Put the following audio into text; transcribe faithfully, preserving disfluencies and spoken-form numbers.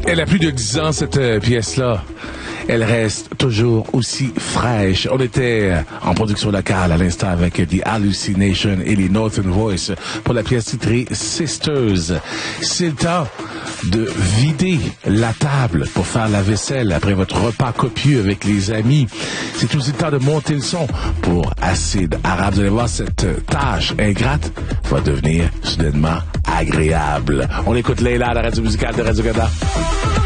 Elle a plus de dix ans, cette euh, pièce-là. Elle reste toujours aussi fraîche. On était en production locale à l'instant avec The Hallucination et les Northern Voice pour la pièce titrée Sisters. C'est le temps de vider la table pour faire la vaisselle après votre repas copieux avec les amis. C'est aussi le temps de monter le son pour Acide Arabe. Vous allez voir, cette tâche ingrate va devenir soudainement agréable. On écoute Leila à la radio musicale de Radio-Canada.